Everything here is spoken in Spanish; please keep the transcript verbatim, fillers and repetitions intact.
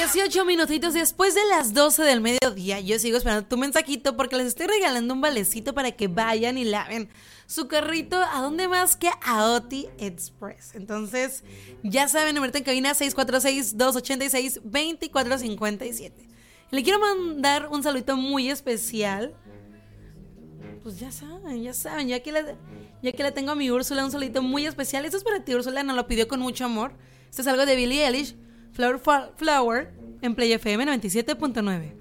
dieciocho minutitos después de las doce del mediodía. Yo sigo esperando tu mensajito porque les estoy regalando un valecito para que vayan y laven su carrito. ¿A dónde más que a Oti Express? Entonces, ya saben, número en cabina seis cuatro seis, dos ocho seis, dos cuatro cinco siete. Le quiero mandar un saludito muy especial. Pues ya saben, ya saben, ya que, la, ya que la tengo a mi Úrsula, un saludito muy especial. Esto es para ti, Úrsula, nos lo pidió con mucho amor. Esto es algo de Billie Eilish, Flower, Flower en Play F M noventa y siete punto nueve.